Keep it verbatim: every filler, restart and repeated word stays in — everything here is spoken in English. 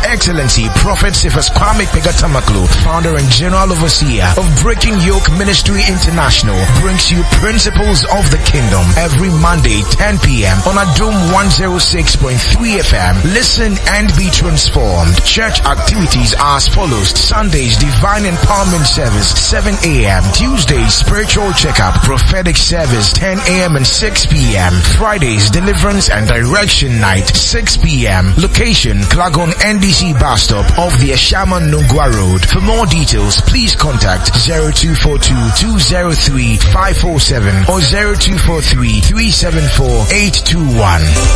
Excellency Prophet Cephas Kwame Pegatamaklo, founder and general overseer of Breaking Yoke Ministry International, brings you Principles of the Kingdom every Monday ten p.m. on Adom one oh six point three F M. Listen and be transformed. Church activities are as follows: Sundays, Divine Empowerment Service, seven a.m. Tuesdays, Spiritual Checkup, Prophetic Service, ten a.m. and six p.m. Fridays, Deliverance and Direction Night, six p.m. Location, Klagon N D C Bus Stop off the Ashama Nungwa Road. For more details, please contact zero two four two, two zero three, five four seven or zero two four three, three seven four, eight two one.